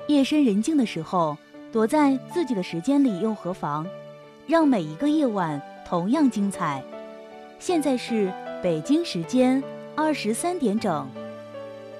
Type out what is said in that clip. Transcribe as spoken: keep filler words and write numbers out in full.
夜深人静的时候，躲在自己的时间里又何妨？让每一个夜晚同样精彩。现在是北京时间二十三点整。